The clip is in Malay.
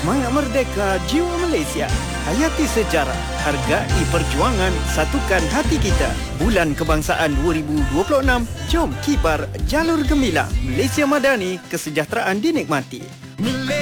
Semangat merdeka jiwa Malaysia. Hayati sejarah, hargai perjuangan, satukan hati kita. Bulan Kebangsaan 2026, jom kibar jalur gemilang. Malaysia Madani, kesejahteraan dinikmati.